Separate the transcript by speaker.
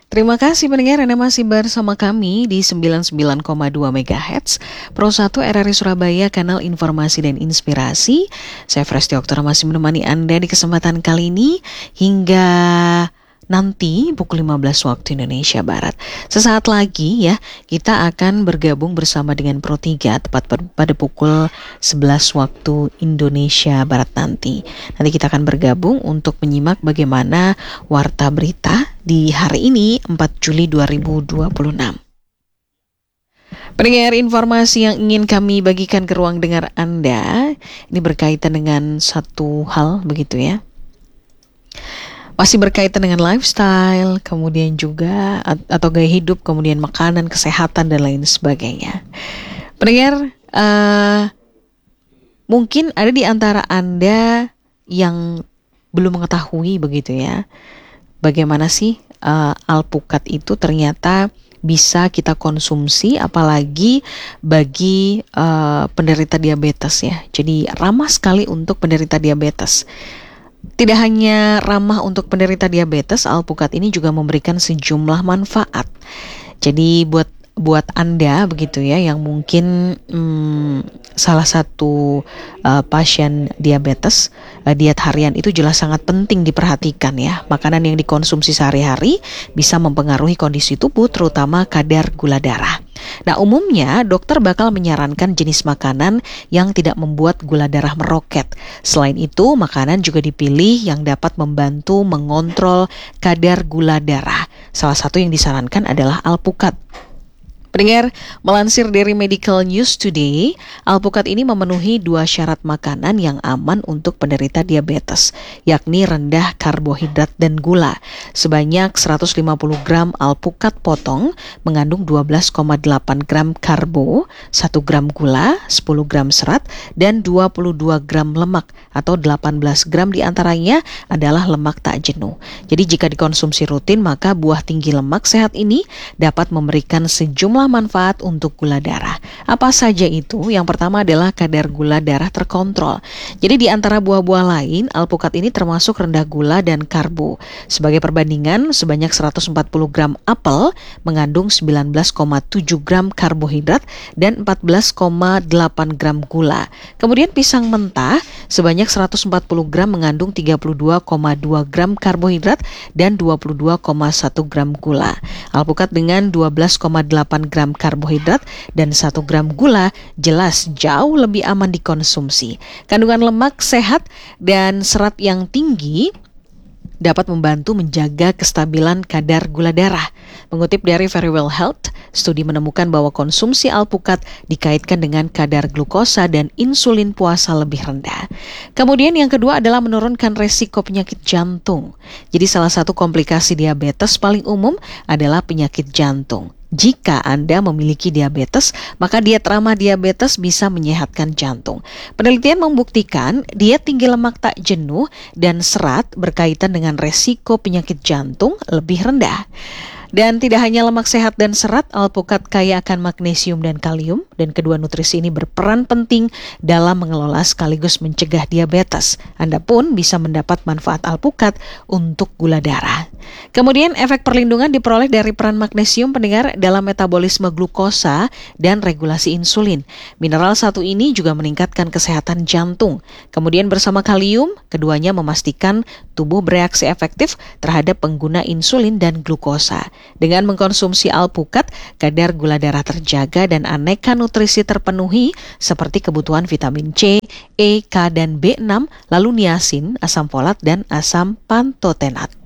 Speaker 1: Terima kasih pendengar Anda masih bersama kami di 99,2 MHz Pro 1 RRI Surabaya, kanal informasi dan inspirasi. Saya Fresti Oktora masih menemani Anda di kesempatan kali ini hingga nanti pukul 15 waktu Indonesia Barat. Sesaat lagi ya, kita akan bergabung bersama dengan Pro 3 tepat pada pukul 11 waktu Indonesia Barat nanti. Nanti kita akan bergabung untuk menyimak bagaimana warta berita di hari ini 4 Juli 2026. Pendengar, informasi yang ingin kami bagikan ke ruang dengar Anda ini berkaitan dengan satu hal begitu ya. Masih berkaitan dengan lifestyle, kemudian juga atau gaya hidup, kemudian makanan, kesehatan, dan lain sebagainya. Pendengar, mungkin ada di antara Anda yang belum mengetahui begitu ya, bagaimana sih alpukat itu ternyata bisa kita konsumsi, apalagi bagi penderita diabetes ya. Jadi ramah sekali untuk penderita diabetes. Tidak hanya ramah untuk penderita diabetes, alpukat ini juga memberikan sejumlah manfaat. Jadi buat Anda begitu ya yang mungkin salah satu pasien diabetes, diet harian itu jelas sangat penting diperhatikan ya. Makanan yang dikonsumsi sehari-hari bisa mempengaruhi kondisi tubuh, terutama kadar gula darah. Nah, umumnya dokter bakal menyarankan jenis makanan yang tidak membuat gula darah meroket. Selain itu, makanan juga dipilih yang dapat membantu mengontrol kadar gula darah. Salah satu yang disarankan adalah alpukat. Pendengar, melansir dari Medical News Today, alpukat ini memenuhi 2 syarat makanan yang aman untuk penderita diabetes, yakni rendah karbohidrat dan gula. Sebanyak 150 gram alpukat potong mengandung 12,8 gram karbo, 1 gram gula, 10 gram serat, dan 22 gram lemak atau 18 gram diantaranya adalah lemak tak jenuh. Jadi jika dikonsumsi rutin, maka buah tinggi lemak sehat ini dapat memberikan sejumlah manfaat untuk gula darah. Apa saja itu? Yang pertama adalah kadar gula darah terkontrol. Jadi di antara buah-buah lain, alpukat ini termasuk rendah gula dan karbo. Sebagai perbandingan, sebanyak 140 gram apel mengandung 19,7 gram karbohidrat dan 14,8 gram gula. Kemudian pisang mentah sebanyak 140 gram mengandung 32,2 gram karbohidrat dan 22,1 gram gula. Alpukat dengan 12,8 gram karbohidrat dan 1 gram gula jelas jauh lebih aman dikonsumsi. Kandungan lemak sehat dan serat yang tinggi dapat membantu menjaga kestabilan kadar gula darah. Mengutip dari Verywell Health, studi menemukan bahwa konsumsi alpukat dikaitkan dengan kadar glukosa dan insulin puasa lebih rendah. Kemudian yang kedua adalah menurunkan resiko penyakit jantung. Jadi salah satu komplikasi diabetes paling umum adalah penyakit jantung. Jika Anda memiliki diabetes, maka diet ramah diabetes bisa menyehatkan jantung. Penelitian membuktikan diet tinggi lemak tak jenuh dan serat berkaitan dengan resiko penyakit jantung lebih rendah. Dan tidak hanya lemak sehat dan serat, alpukat kaya akan magnesium dan kalium, dan kedua nutrisi ini berperan penting dalam mengelola sekaligus mencegah diabetes. Anda pun bisa mendapat manfaat alpukat untuk gula darah. Kemudian efek perlindungan diperoleh dari peran magnesium pendengar dalam metabolisme glukosa dan regulasi insulin. Mineral satu ini juga meningkatkan kesehatan jantung. Kemudian bersama kalium, keduanya memastikan tubuh bereaksi efektif terhadap pengguna insulin dan glukosa. Dengan mengkonsumsi alpukat, kadar gula darah terjaga dan aneka nutrisi terpenuhi seperti kebutuhan vitamin C, E, K, dan B6, lalu niacin, asam folat, dan asam pantotenat.